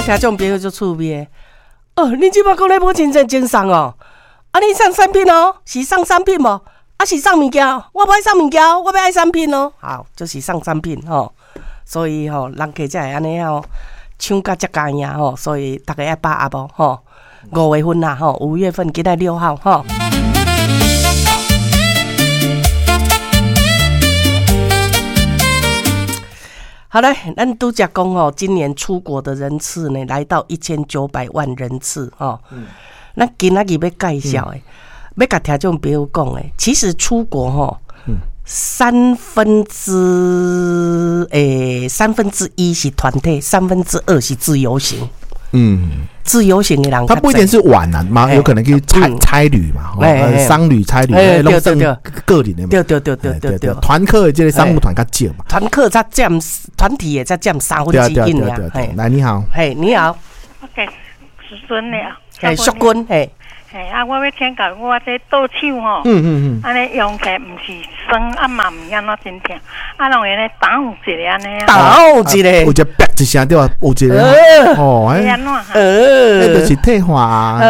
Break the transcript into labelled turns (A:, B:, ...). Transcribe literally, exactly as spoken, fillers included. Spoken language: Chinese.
A: 听众朋友就趣味的。哦，你即摆讲咧无真正精送哦？啊，你送产品哦？是送产品无？啊，是送物件？我不爱送物件，我要爱产品哦。好，就是送产品吼、哦。所以吼、哦，人家才会安尼吼，抢甲遮干呀吼。所以大家爱把握无吼。五月份啦吼，五月份今仔六号吼。好嘞，咱拄则讲哦，今年出国的人次呢，来到一千九百万人次哦。嗯，咱今仔日要介绍诶，要甲听众朋友讲诶，其实出国吼，嗯，三分之诶、欸、三分之一是团体，三分之二是自由行。嗯，自由行的人，
B: 他不一定是玩啊，嘛，有可能去差差旅嘛，商旅、差旅，哎，弄成个人的嘛。
A: 对对对对对对，
B: 团客的这个商务团较少嘛。
A: 团客才占，团体也才占三分之一呀。
B: 来，你好，
A: 嘿，你好，
C: 我给叔孙了，
A: 嘿，淑君，嘿。
C: 嘿，啊，我要请教我这倒手吼，
B: 嗯嗯嗯，
C: 安尼用起来唔是酸，啊嘛唔安怎真疼，啊，拢会咧打一个安尼啊，
A: 打一个，
B: 有只啪一声对吧？有一个，哦，
C: 哎，安怎？
B: 呃，那就是退化啊，